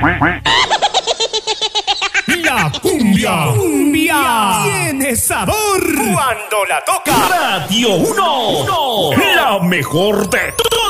La cumbia. Cumbia. Tiene sabor. Cuando la toca. Radio 1. La mejor de todas.